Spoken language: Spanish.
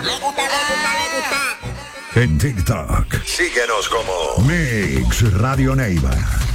Me gusta. En TikTok, síguenos como Mix Radio Neiva.